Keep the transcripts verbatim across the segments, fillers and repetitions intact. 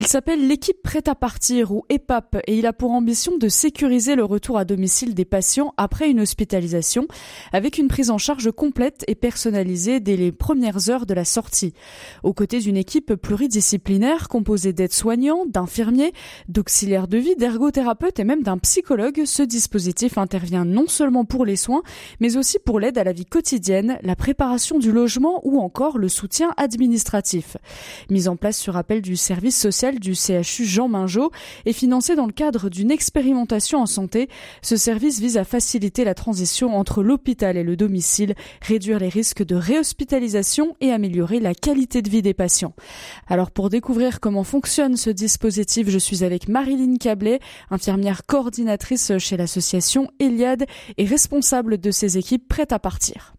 Il s'appelle l'équipe prête à partir ou E P A P et il a pour ambition de sécuriser le retour à domicile des patients après une hospitalisation avec une prise en charge complète et personnalisée dès les premières heures de la sortie. Aux côtés d'une équipe pluridisciplinaire composée d'aides-soignants, d'infirmiers, d'auxiliaires de vie, d'ergothérapeutes et même d'un psychologue, ce dispositif intervient non seulement pour les soins mais aussi pour l'aide à la vie quotidienne, la préparation du logement ou encore le soutien administratif. Mise en place sur appel du service social du C H U Jean Mingeot et financé dans le cadre d'une expérimentation en santé, ce service vise à faciliter la transition entre l'hôpital et le domicile, réduire les risques de réhospitalisation et améliorer la qualité de vie des patients. Alors pour découvrir comment fonctionne ce dispositif, je suis avec Marilyn Cablet, infirmière coordinatrice chez l'association Eliade et responsable de ces équipes prêtes à partir.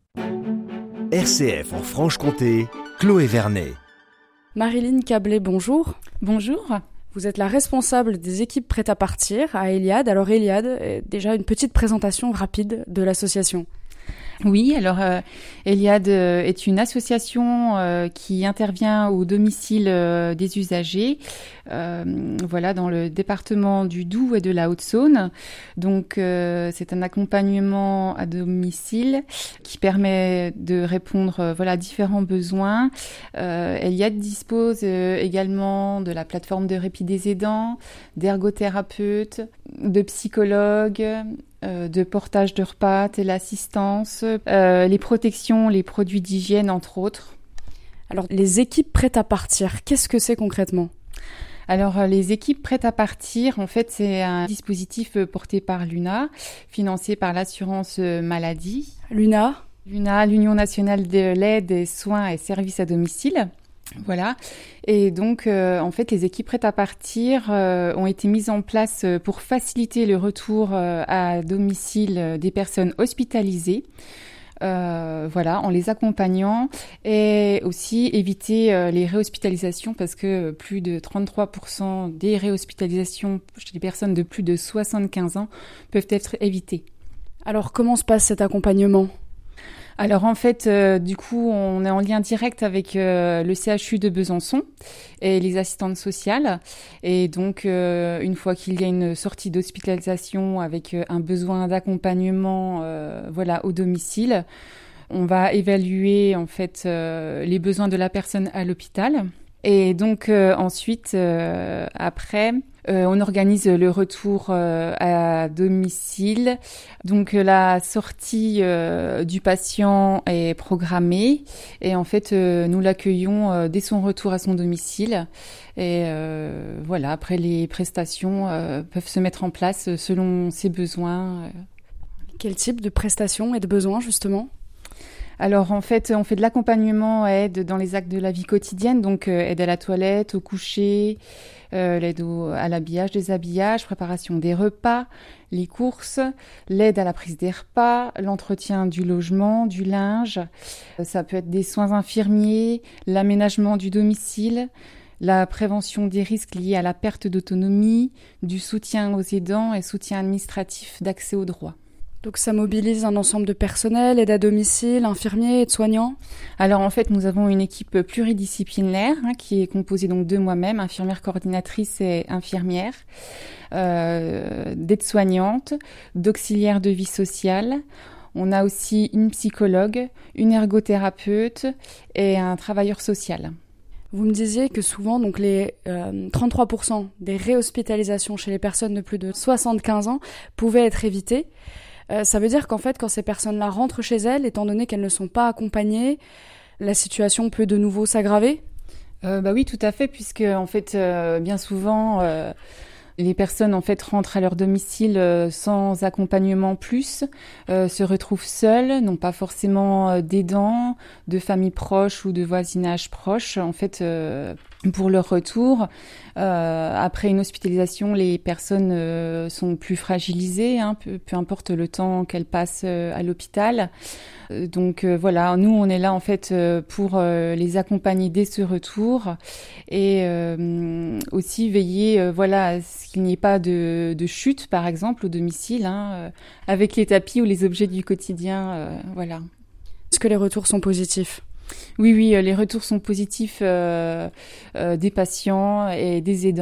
R C F en Franche-Comté, Chloé Vernet. Marilyn Cablet, bonjour. Bonjour. Vous êtes la responsable des équipes prêtes à partir à Eliade. Alors Eliade, déjà une petite présentation rapide de l'association. Oui, alors euh, Eliade euh, est une association euh, qui intervient au domicile euh, des usagers, euh, voilà, dans le département du Doubs et de la Haute-Saône. Donc euh, c'est un accompagnement à domicile qui permet de répondre euh, voilà, à différents besoins. Euh, Eliade dispose euh, également de la plateforme de répit des aidants, d'ergothérapeutes, de psychologues, Euh, de portage de repas, téléassistance, euh, les protections, les produits d'hygiène, entre autres. Alors, les équipes prêtes à partir, qu'est-ce que c'est concrètement ? Alors, euh, les équipes prêtes à partir, en fait, c'est un dispositif porté par l'U N A, financé par l'assurance maladie. L'U N A ? L'U N A, l'Union nationale de l'aide, des soins et services à domicile. Voilà. Et donc, euh, en fait, les équipes prêtes à partir euh, ont été mises en place pour faciliter le retour euh, à domicile des personnes hospitalisées. Euh, voilà, en les accompagnant et aussi éviter euh, les réhospitalisations parce que plus de trente-trois pour cent des réhospitalisations chez les personnes de plus de soixante-quinze ans peuvent être évitées. Alors, comment se passe cet accompagnement ? Alors en fait, euh, du coup, on est en lien direct avec euh, le C H U de Besançon et les assistantes sociales. Et donc, euh, une fois qu'il y a une sortie d'hospitalisation avec euh, un besoin d'accompagnement, euh, voilà, au domicile, on va évaluer en fait euh, les besoins de la personne à l'hôpital. Et donc euh, ensuite, euh, après, euh, on organise le retour euh, à domicile. Donc euh, la sortie euh, du patient est programmée et en fait, euh, nous l'accueillons euh, dès son retour à son domicile. Et euh, voilà, après les prestations euh, peuvent se mettre en place selon ses besoins. Quel type de prestations et de besoins justement ? Alors en fait, on fait de l'accompagnement, aide dans les actes de la vie quotidienne, donc euh, aide à la toilette, au coucher, euh, l'aide au, à l'habillage, déshabillage, préparation des repas, les courses, l'aide à la prise des repas, l'entretien du logement, du linge. Ça peut être des soins infirmiers, l'aménagement du domicile, la prévention des risques liés à la perte d'autonomie, du soutien aux aidants et soutien administratif d'accès aux droits. Donc ça mobilise un ensemble de personnel, aide à domicile, infirmiers, aides-soignants. Alors en fait, nous avons une équipe pluridisciplinaire hein, qui est composée donc de moi-même, infirmière coordinatrice et infirmière, euh, d'aides-soignantes, d'auxiliaires de vie sociale. On a aussi une psychologue, une ergothérapeute et un travailleur social. Vous me disiez que souvent, donc les euh, trente-trois pour cent des réhospitalisations chez les personnes de plus de soixante-quinze ans pouvaient être évitées. Euh, ça veut dire qu'en fait, quand ces personnes-là rentrent chez elles, étant donné qu'elles ne sont pas accompagnées, la situation peut de nouveau s'aggraver ? euh, Bah oui, tout à fait, puisque en fait, euh, bien souvent, euh, les personnes en fait rentrent à leur domicile euh, sans accompagnement plus, euh, se retrouvent seules, n'ont pas forcément euh, d'aidants, de familles proches ou de voisinage proche. En fait, euh, pour leur retour, euh, après une hospitalisation, les personnes euh, sont plus fragilisées, hein, peu, peu importe le temps qu'elles passent euh, à l'hôpital. Euh, donc euh, voilà, nous on est là en fait euh, pour euh, les accompagner dès ce retour et euh, aussi veiller euh, voilà à ce qu'il n'y ait pas de, de chute par exemple au domicile, hein, euh, avec les tapis ou les objets du quotidien, euh, voilà. Est-ce que les retours sont positifs ? Oui, oui, les retours sont positifs euh, euh, des patients et des aidants.